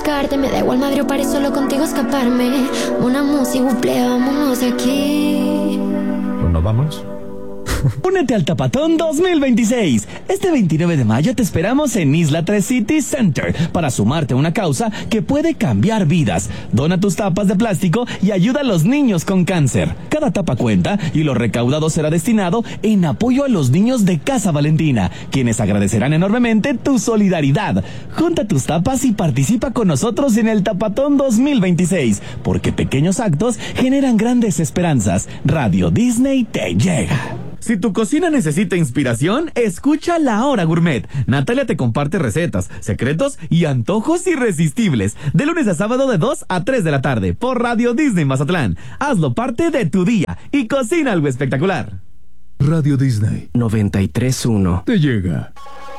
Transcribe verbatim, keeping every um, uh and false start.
sacarte. Me da igual madre o paré solo contigo escaparme. Una música, buple, vámonos de aquí. ¿Pues nos vamos? Únete al Tapatón dos mil veintiséis. Este veintinueve de mayo te esperamos en Isla tres City Center para sumarte a una causa que puede cambiar vidas. Dona tus tapas de plástico y ayuda a los niños con cáncer. Cada tapa cuenta y lo recaudado será destinado en apoyo a los niños de Casa Valentina, quienes agradecerán enormemente tu solidaridad. Junta tus tapas y participa con nosotros en el Tapatón dos mil veintiséis, porque pequeños actos generan grandes esperanzas. Radio Disney te llega. Si tu cocina necesita inspiración, escucha La Hora Gourmet. Natalia te comparte recetas, secretos y antojos irresistibles. De lunes a sábado de dos a tres de la tarde por Radio Disney Mazatlán. Hazlo parte de tu día y cocina algo espectacular. Radio Disney noventa y tres punto uno te llega.